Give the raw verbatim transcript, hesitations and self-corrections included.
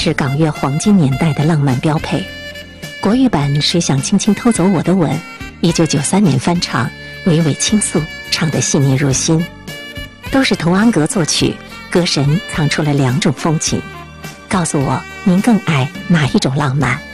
是港乐黄金年代的浪漫标配。国语版《谁想轻轻偷走我的吻》，一九九三年翻唱，娓娓倾诉，唱得细腻入心。都是童安格作曲，歌神唱出了两种风情。告诉我，您更爱哪一种浪漫？